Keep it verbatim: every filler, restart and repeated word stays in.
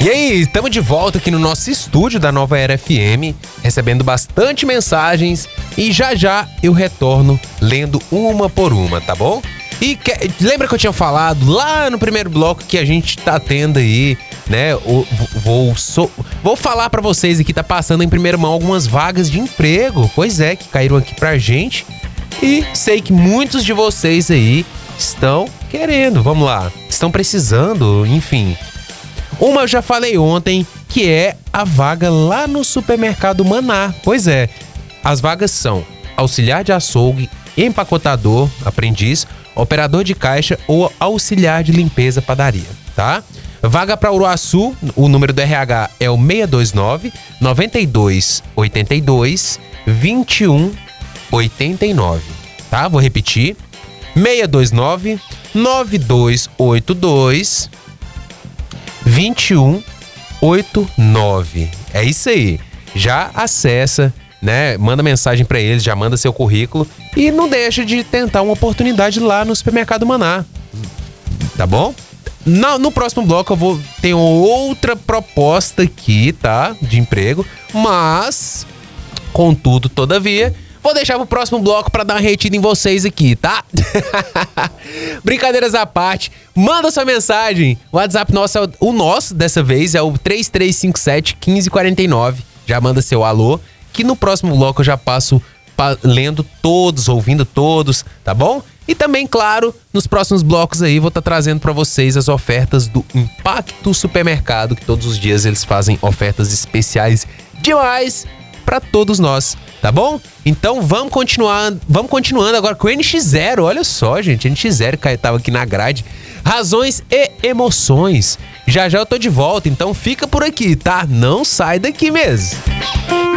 E aí, estamos de volta aqui no nosso estúdio da Nova Era F M, recebendo bastante mensagens e já já eu retorno lendo uma por uma, tá bom? E que, lembra que eu tinha falado lá no primeiro bloco que a gente tá tendo aí, né? O, vou, so, vou falar pra vocês aqui, tá passando em primeira mão algumas vagas de emprego, pois é, que caíram aqui pra gente. E sei que muitos de vocês aí estão querendo, vamos lá, estão precisando, enfim. Uma eu já falei ontem, que é a vaga lá no supermercado Maná. Pois é, as vagas são auxiliar de açougue, empacotador, aprendiz, operador de caixa ou auxiliar de limpeza padaria, tá? Vaga para Uruaçu, o número do R H é o seis dois nove, nove dois oito dois, dois um oito nove, tá? Vou repetir, seis dois nove, nove dois oito dois, dois um oito nove. É isso aí. Já acessa, né? Manda mensagem para eles, já manda seu currículo e não deixa de tentar uma oportunidade lá no supermercado Maná. Tá bom? No, no próximo bloco eu vou ter outra proposta aqui, tá? De emprego, mas contudo, todavia, vou deixar pro próximo bloco pra dar uma retida em vocês aqui, tá? Brincadeiras à parte, manda sua mensagem. O WhatsApp nosso é o, o nosso, dessa vez, é o três três cinco sete, um cinco quatro nove. Já manda seu alô, que no próximo bloco eu já passo pa, lendo todos, ouvindo todos, tá bom? E também, claro, nos próximos blocos aí vou estar tá trazendo pra vocês as ofertas do Impacto Supermercado, que todos os dias eles fazem ofertas especiais demais pra todos nós, tá bom? Então vamos continuar, vamos continuando agora com o N X zero. Olha só, gente, N X zero que tava aqui na grade. Razões e emoções. Já já eu tô de volta, então fica por aqui, tá? Não sai daqui mesmo.